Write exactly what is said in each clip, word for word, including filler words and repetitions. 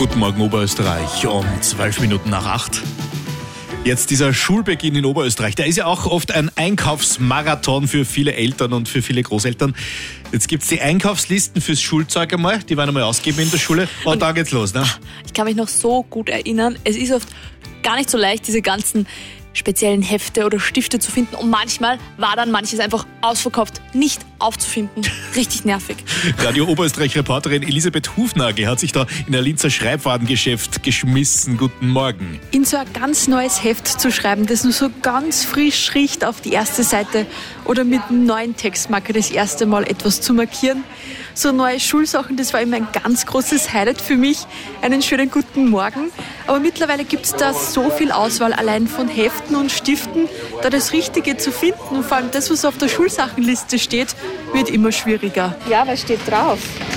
Guten Morgen Oberösterreich um zwölf Minuten nach acht. Jetzt dieser Schulbeginn in Oberösterreich, der ist ja auch oft ein Einkaufsmarathon für viele Eltern und für viele Großeltern. Jetzt gibt es die Einkaufslisten fürs Schulzeug einmal, die werden einmal ausgegeben in der Schule und, und dann geht's los, ne? Ich kann mich noch so gut erinnern, es ist oft gar nicht so leicht, diese ganzen speziellen Hefte oder Stifte zu finden und manchmal war dann manches einfach ausverkauft, nicht aufzufinden. Richtig nervig. Radio Oberösterreich-Reporterin Elisabeth Hufnagel hat sich da in ein Linzer Schreibwarengeschäft geschmissen. Guten Morgen. In so ein ganz neues Heft zu schreiben, das nur so ganz frisch riecht auf die erste Seite oder mit einem neuen Textmarker das erste Mal etwas zu markieren. So neue Schulsachen, das war immer ein ganz großes Highlight für mich. Einen schönen guten Morgen. Aber mittlerweile gibt es da so viel Auswahl allein von Heften und Stiften, da das Richtige zu finden und vor allem das, was auf der Schulsachenliste steht, wird immer schwieriger. Ja, was steht drauf?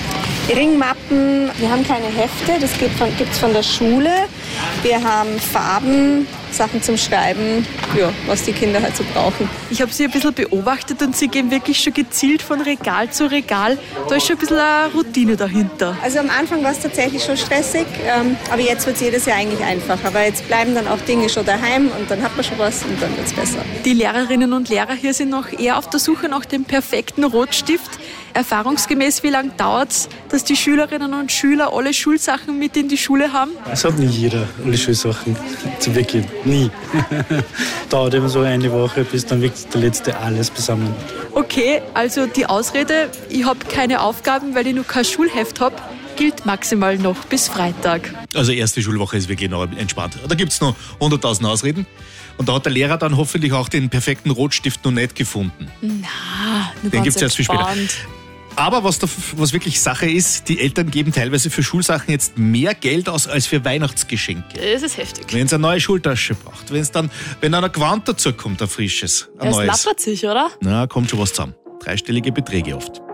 Ringmappen, wir haben keine Hefte, das gibt es von der Schule. Wir haben Farben, Sachen zum Schreiben, ja, was die Kinder halt so brauchen. Ich habe sie ein bisschen beobachtet und sie gehen wirklich schon gezielt von Regal zu Regal. Da ist schon ein bisschen eine Routine dahinter. Also am Anfang war es tatsächlich schon stressig, ähm, aber jetzt wird es jedes Jahr eigentlich einfacher, weil jetzt bleiben dann auch Dinge schon daheim und dann hat man schon was und dann wird es besser. Die Lehrerinnen und Lehrer hier sind noch eher auf der Suche nach dem perfekten Rotstift. Erfahrungsgemäß, wie lange dauert es, dass die Schülerinnen und Schüler alle Schulsachen mit in die Schule haben? Es hat nie jeder alle Schulsachen zu Beginn. Nie. Dauert immer so eine Woche, bis dann wirklich der Letzte alles beisammen. Okay, also die Ausrede, ich habe keine Aufgaben, weil ich noch kein Schulheft habe, gilt maximal noch bis Freitag. Also erste Schulwoche ist wirklich noch entspannt. Da gibt es noch hunderttausend Ausreden. Und da hat der Lehrer dann hoffentlich auch den perfekten Rotstift noch nicht gefunden. Na, nur den gibt es erst viel später. entspannt. Aber was, da, was wirklich Sache ist, die Eltern geben teilweise für Schulsachen jetzt mehr Geld aus als für Weihnachtsgeschenke. Das ist heftig. Wenn es eine neue Schultasche braucht, wenn's dann, wenn dann ein Gewand dazu kommt, ein frisches, ein Es neues. lappert sich, oder? Na, kommt schon was zusammen. Dreistellige Beträge oft.